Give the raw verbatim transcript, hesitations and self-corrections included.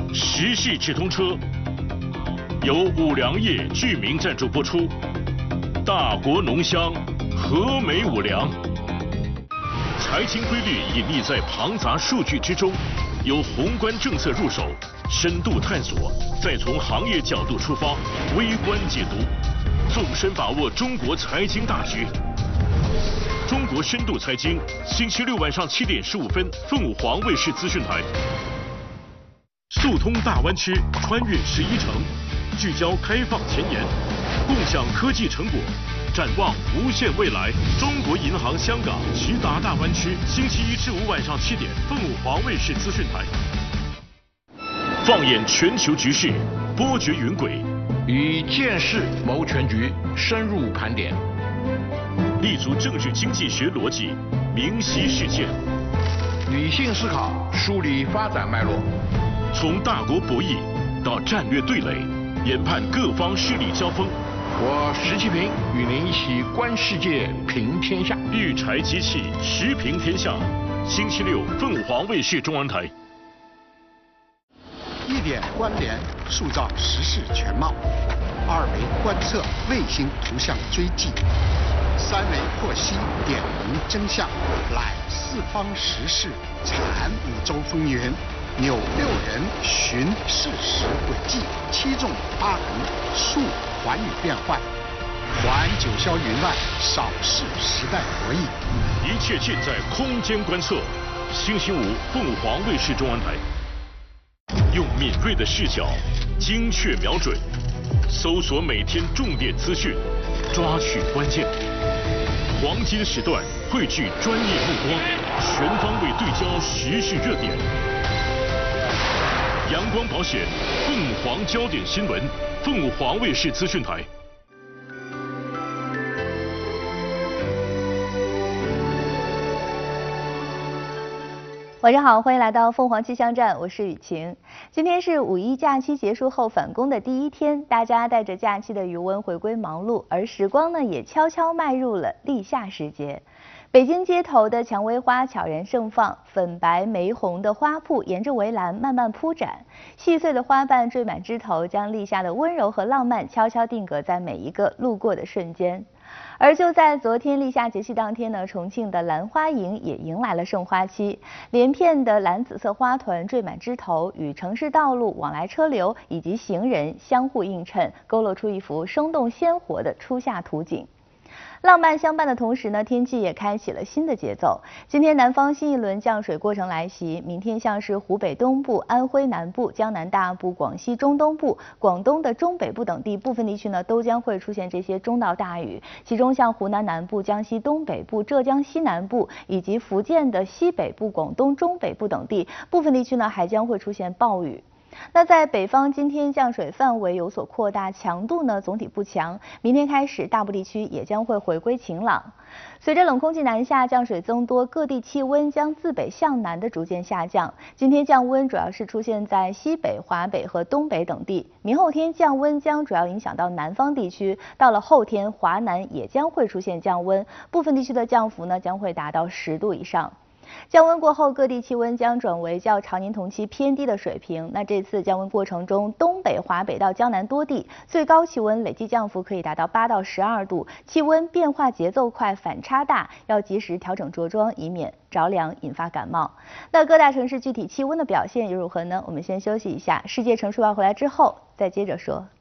时事直通车由五粮液居民赞助播出。大国浓香，和美五粮。财经规律隐匿在庞杂数据之中，由宏观政策入手，深度探索，再从行业角度出发，微观解读，纵深把握中国财经大局。中国深度财经，星期六晚上七点十五分，凤凰卫视资讯台。速通大湾区，穿越十一城，聚焦开放前沿，共享科技成果，展望无限未来。中国银行香港直达大湾区，星期一至五晚上七点，凤凰卫视资讯台。放眼全球局势，波谲云轨， 以见识谋全局，深入盘点。 立足政治经济学逻辑，明晰事件， 理性思考，梳理发展脉络。 从大国博弈到战略对垒，研判各方势力交锋。 我石其平与您一起观世界，评天下。 育才机器，时评天下。星期六，凤凰卫视中文台。 一点关联，塑造时事全貌；二维观测，卫星图像追迹；三维获悉，点明真相。览四方时事，产五洲风云。纽六人，寻事实轨迹；七纵八横，述寰宇变幻。环九霄云外，扫视时代博弈。 一切尽在空间观测。星期五，凤凰卫视中文台。用敏锐的视角，精确瞄准，搜索每天重点资讯，抓取关键。黄金时段汇聚专业目光，全方位对焦时事热点。阳光保险，凤凰焦点新闻，凤凰卫视资讯台。 晚上好，欢迎来到凤凰气象站，我是雨晴。今天是五一假期结束后返工的第一天，大家带着假期的余温回归忙碌，而时光呢也悄悄迈入了立夏时节。北京街头的蔷薇花悄然盛放，粉白玫红的花铺沿着围栏慢慢铺展，细碎的花瓣缀满枝头，将立夏的温柔和浪漫悄悄定格在每一个路过的瞬间。而就在昨天立夏节气当天呢，重庆的兰花楹也迎来了盛花期，连片的蓝紫色花团缀满枝头，与城市道路、往来车流以及行人相互映衬，勾勒出一幅生动鲜活的初夏图景。浪漫相伴的同时呢，天气也开启了新的节奏。今天南方新一轮降水过程来袭，明天像是湖北东部、安徽南部、江南大部、广西中东部、广东的中北部等地部分地区呢，都将会出现这些中到大雨。其中像湖南南部、江西东北部、浙江西南部以及福建的西北部、广东中北部等地部分地区呢，还将会出现暴雨。那在北方，今天降水范围有所扩大，强度呢总体不强。明天开始，大部地区也将会回归晴朗。随着冷空气南下，降水增多，各地气温将自北向南的逐渐下降。今天降温主要是出现在西北、华北和东北等地，明后天降温将主要影响到南方地区。到了后天，华南也将会出现降温，部分地区的降幅呢将会达到十度以上。降温过后，各地气温将转为较常年同期偏低的水平。那这次降温过程中，东北、华北到江南多地最高气温累计降幅可以达到八到十二度，气温变化节奏快，反差大，要及时调整着装，以免着凉引发感冒。那各大城市具体气温的表现又如何呢？我们先休息一下，世界城市报回来之后再接着说。